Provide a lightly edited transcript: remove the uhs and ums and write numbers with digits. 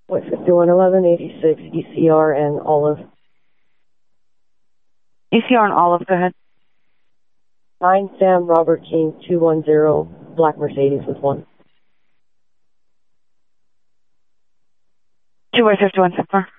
What, 511186, ECR and Olive. ECR and Olive, go ahead. 9 Sam Robert King 210, black Mercedes with 1. 2 51 so far.